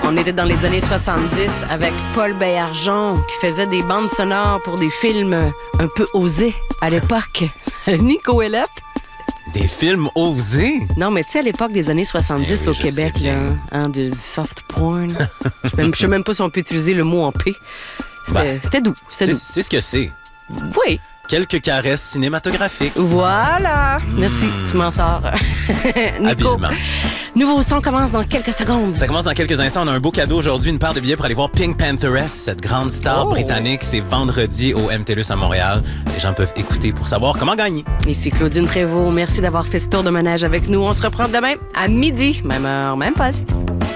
On était dans les années 70 avec Paul Baillargeon qui faisait des bandes sonores pour des films un peu osés à l'époque. Nico Ouellette. Des films osés? Non, mais tu sais, à l'époque des années 70 oui, au je Québec, sais bien. là, hein, du soft porn. Je sais même pas si on peut utiliser le mot en P. C'était doux. C'était doux. C'est ce que c'est. Oui. Quelques caresses cinématographiques. Voilà. Merci, tu m'en sors. Nico, Habilement. nouveau son commence dans quelques secondes. Ça commence dans quelques instants. On a un beau cadeau aujourd'hui, une paire de billets pour aller voir Pink Pantheress, cette grande star britannique. C'est vendredi au MTLUS à Montréal. Les gens peuvent écouter pour savoir comment gagner. Ici Claudine Prévost. Merci d'avoir fait ce tour de manège avec nous. On se reprend demain à midi, même heure, même poste.